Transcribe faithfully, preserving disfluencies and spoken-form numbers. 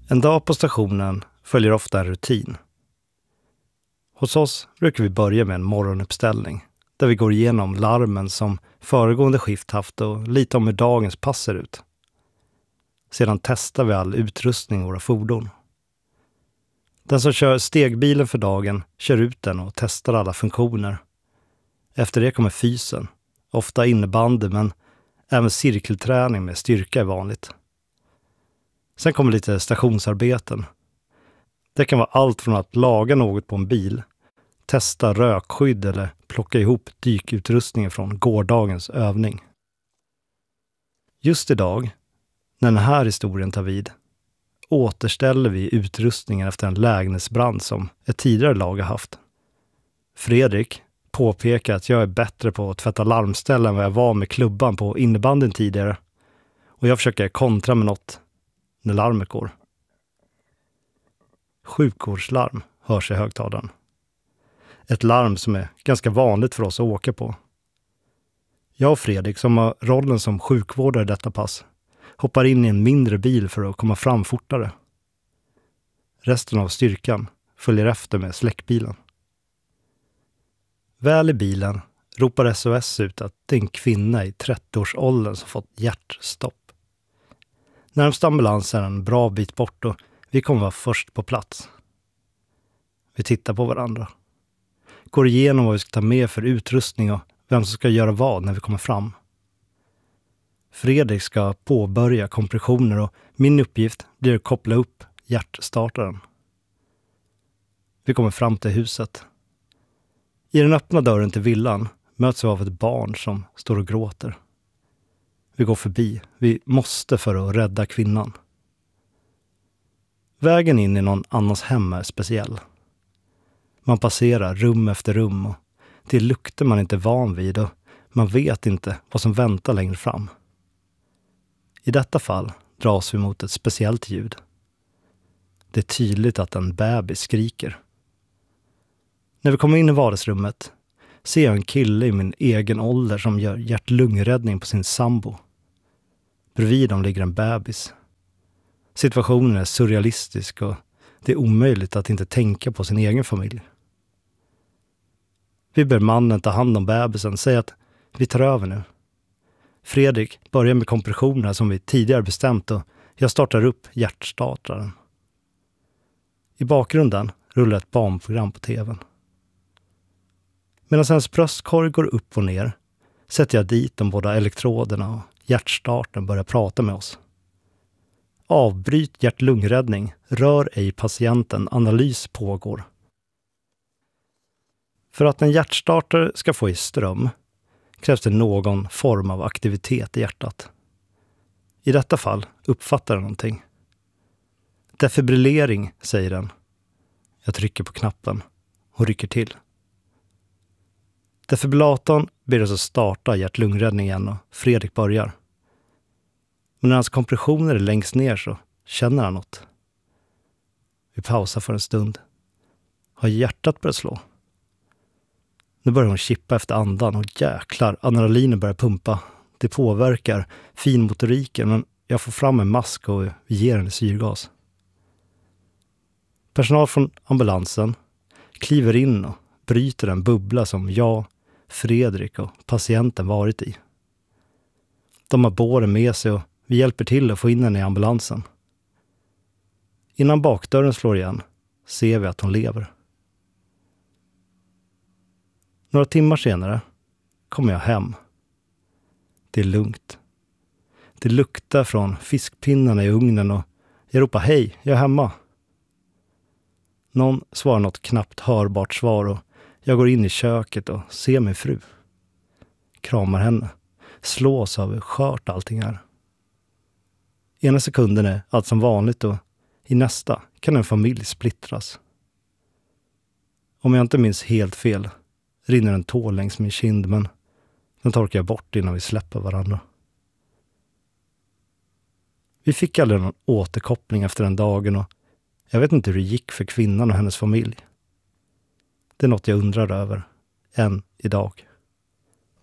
En dag på stationen följer ofta en rutin. Hos oss brukar vi börja med en morgonuppställning där vi går igenom larmen som föregående skift haft och lite om hur dagens pass ser ut. Sedan testar vi all utrustning i våra fordon. Den som kör stegbilen för dagen kör ut den och testar alla funktioner. Efter det kommer fysen, ofta innebandy men även cirkelträning med styrka är vanligt. Sen kommer lite stationsarbeten. Det kan vara allt från att laga något på en bil, testa rökskydd eller plocka ihop dykutrustningen från gårdagens övning. Just idag, när den här historien tar vid, återställer vi utrustningen efter en lägenhetsbrand som ett tidigare lag har haft. Fredrik påpekar att jag är bättre på att tvätta larmställen än vad jag var med klubban på innebandyn tidigare, och jag försöker kontra med något när larmet går. Sjukvårdslarm hörs i högtalaren. Ett larm som är ganska vanligt för oss att åka på. Jag och Fredrik, som har rollen som sjukvårdare i detta pass, hoppar in i en mindre bil för att komma fram fortare. Resten av styrkan följer efter med släckbilen. Väl i bilen ropar S O S ut att det är en kvinna i trettioårsåldern som fått hjärtstopp. Närmsta ambulans är en bra bit bort och vi kommer vara först på plats. Vi tittar på varandra. Går igenom vad vi ska ta med för utrustning och vem som ska göra vad när vi kommer fram. Fredrik ska påbörja kompressioner och min uppgift blir att koppla upp hjärtstartaren. Vi kommer fram till huset. I den öppna dörren till villan möts vi av ett barn som står och gråter. Vi går förbi. Vi måste för att rädda kvinnan. Vägen in i någon annans hem är speciell. Man passerar rum efter rum och det är lukter man inte är van vid och man vet inte vad som väntar längre fram. I detta fall dras vi mot ett speciellt ljud. Det är tydligt att en bebis skriker. När vi kommer in i vardagsrummet ser jag en kille i min egen ålder som gör hjärt-lungräddning på sin sambo. Bredvid dem ligger en bebis. Situationen är surrealistisk och det är omöjligt att inte tänka på sin egen familj. Vi ber mannen ta hand om bebisen och säger att vi tar över nu. Fredrik börjar med kompressionerna som vi tidigare bestämt och jag startar upp hjärtstartaren. I bakgrunden rullar ett barnprogram på tvn. Medan hans bröstkorg går upp och ner sätter jag dit de båda elektroderna och hjärtstarten börjar prata med oss. Avbryt hjärt-lungräddning, rör ej patienten, analys pågår. För att en hjärtstartare ska få i ström krävs det någon form av aktivitet i hjärtat. I detta fall uppfattar den någonting. Defibrillering, säger den. Jag trycker på knappen och rycker till. Defibrillatorn ber oss att starta hjärt-lungräddning igen och Fredrik börjar. Men när hans kompressioner är längst ner så känner han något. Vi pausar för en stund. Har hjärtat börjat slå? Nu börjar hon chippa efter andan och jäklar, adrenalinen börjar pumpa. Det påverkar finmotoriken men jag får fram en mask och vi ger henne syrgas. Personal från ambulansen kliver in och bryter en bubbla som jag, Fredrik och patienten varit i. De har båren med sig och vi hjälper till att få in henne i ambulansen. Innan bakdörren slår igen ser vi att hon lever. Några timmar senare kommer jag hem. Det är lugnt. Det luktar från fiskpinnarna i ugnen och jag ropar hej, jag är hemma. Någon svarar något knappt hörbart svar och jag går in i köket och ser min fru. Kramar henne. Slås av hur skört allting är. Ena sekunden är allt som vanligt och i nästa kan en familj splittras. Om jag inte minns helt fel rinner en tår längs min kind men den torkar jag bort innan vi släpper varandra. Vi fick aldrig någon återkoppling efter den dagen och jag vet inte hur det gick för kvinnan och hennes familj. Det är något jag undrar över än idag.